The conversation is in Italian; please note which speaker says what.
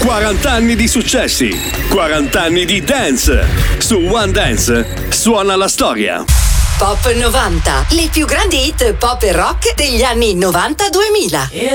Speaker 1: 40 anni di successi, 40 anni di dance. Su One Dance suona la storia.
Speaker 2: Pop 90, le più grandi hit pop e rock degli anni 90-2000.